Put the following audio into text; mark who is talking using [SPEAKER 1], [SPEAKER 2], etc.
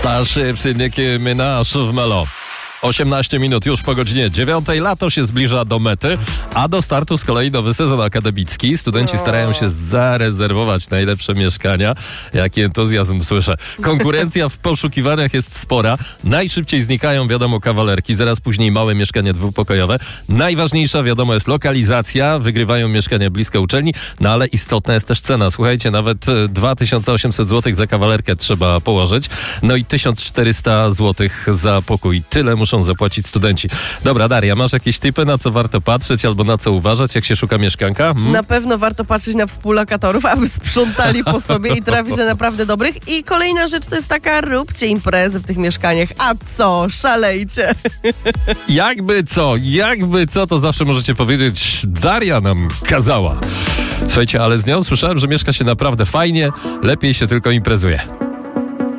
[SPEAKER 1] Starships i Nicki Minaj w Melo. 18 minut już po godzinie 9. Lato się zbliża do mety, a do startu z kolei nowy sezon akademicki. Studenci starają się zarezerwować najlepsze mieszkania. Jaki entuzjazm słyszę. Konkurencja w poszukiwaniach jest spora. Najszybciej znikają, wiadomo, kawalerki, zaraz później małe mieszkania dwupokojowe. Najważniejsza, wiadomo, jest lokalizacja. Wygrywają mieszkania blisko uczelni, no ale istotna jest też cena. Słuchajcie, nawet 2800 zł za kawalerkę trzeba położyć. No i 1400 zł za pokój. Tyle muszą zapłacić studenci. Dobra, Daria, masz jakieś tipy, na co warto patrzeć albo na co uważać, jak się szuka mieszkanka?
[SPEAKER 2] Na pewno warto patrzeć na współlokatorów, aby sprzątali po sobie i trafić na naprawdę dobrych. I kolejna rzecz to jest taka, róbcie imprezy w tych mieszkaniach. A co? Szalejcie.
[SPEAKER 1] Jakby co, to zawsze możecie powiedzieć, Daria nam kazała. Słuchajcie, ale z nią słyszałem, że mieszka się naprawdę fajnie, lepiej się tylko imprezuje.